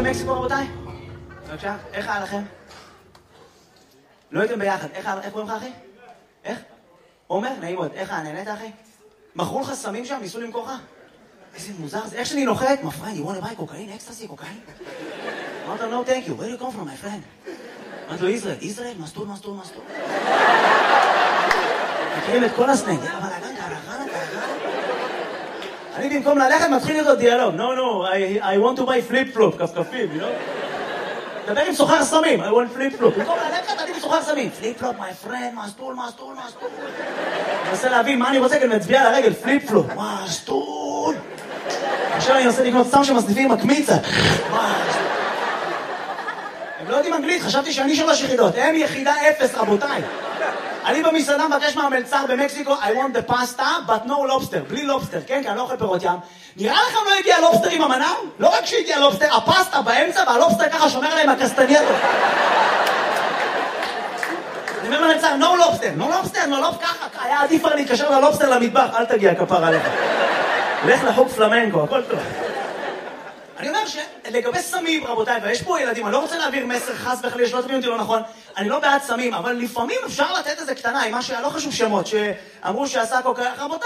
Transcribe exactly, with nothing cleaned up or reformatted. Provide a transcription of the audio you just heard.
במקסיקו, רבותיי? בבקשה, איך היה לכם? לא הייתם ביחד, איך קוראים לך, אחי? איך? עומר? נעים מאוד. איך היה, נהנית, אחי? מכרו לך סמים שם? ניסו למכור לך? איזה מוזר זה. איך שאני נוחת? My friend, you want to buy cocaine? אקסטסי, קוקאין? אמרת לו, no, thank you. Where do you come from, my friend? אמרת לו, ישראל. ישראל? מסטול, מסטול, מסטול. מכירים את כל הסנג. יאללה, אבל אגן, קרחנה, קרחנה. אני במקום ללכת מתחיל איתו דיאלוג. No, no, I, I want to buy flip-flop, כפכפים, you know? דבר עם סוחר סמים, I want flip-flop. במקום ללכת, אני בסוחר סמים. flip-flop, my friend, מסטול, מסטול, מסטול. אני מנסה להבין מה אני רוצה, כי אני מצביע על הרגל, flip-flop, מסטול. עכשיו אני מנסה לקנות סתם שמסניפים עם הקמיצה. הם לא יודעים אנגלית, חשבתי שאני שלוש יחידות. הם יחידה אפס, רבותיי. אני במסעדה מבקש מהמלצר במקסיקו, I want the pasta, but no lobster. בלי לובסטר, כן? כי אני לא אוכל פירות ים. נראה לכם לא הגיע לובסטר עם המנם? לא רק שהגיע לובסטר, הפסטה באמצע, והלובסטר ככה שומר עליהם הקסטנייטות. אני אומר למלצר, no lobster, no lobster, no lobster, ככה. היה עדיף לי להתקשר ללובסטר למטבח, אל תגיע כפר עליך. לך לחוג פלמנקו, הכל טוב. אני אומר שלגבי סמים, רבותיי, ויש פה ילדים, אני לא רוצה להעביר מסר חס וחלילה, שלא תבינו אותי לא נכון, אני לא בעד סמים, אבל לפעמים אפשר לתת איזה קטנה עם מה שהיה לא חשוב שמות, שאמרו שעשה כל כך, רבותיי,